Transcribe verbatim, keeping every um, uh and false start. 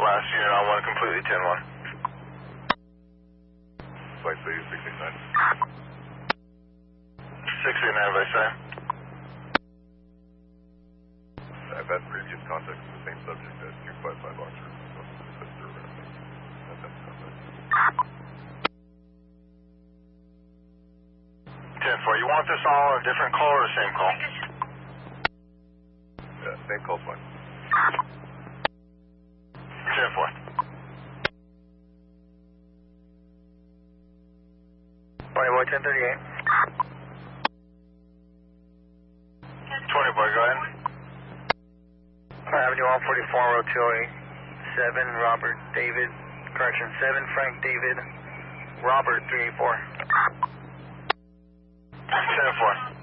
last unit on one, completely ten one. Flight three six eight nine. six eight nine, by side. I've had previous contact with the same subject as two five five officers. So that's their reference. That's that contact. ten four, you want this all on a different call or the same call? Yeah, same call's fine. ten four. twenty boy, ten thirty-eight. twenty boy, go ahead. Avenue one forty-four, row two oh eight. seven, Robert David, correction, seven, Frank David, Robert three eight four. ten four.